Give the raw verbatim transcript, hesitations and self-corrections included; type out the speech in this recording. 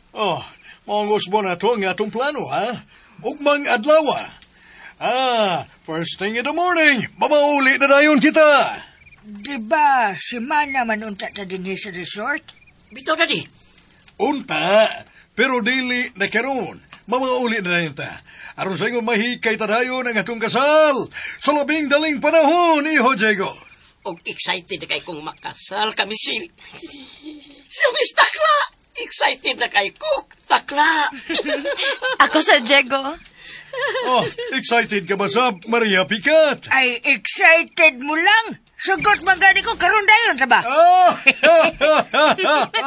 Oh, mongos mo na to ang atong plano, ha? Ugmang adlaw. Ah, first thing in the morning, mamauli na dayon kita. Diba, si Mana man unta ta din sa resort? Bitaw na di. Unta, pero dili na karon. Mamauli na dayon ta. Aron sa ingon mahikay ta dayon ang atong kasal. Sa labing daling panahon, Iho Diego. Og excited na kay kong makasal kami si... Si Miss Takla. Excited na kay Cook. Takla. Ako sa Diego. Oh, excited ka ba sa Maria Picat? Ay, excited mo lang. Sugot man gani ko karon dayon, ba? Ah!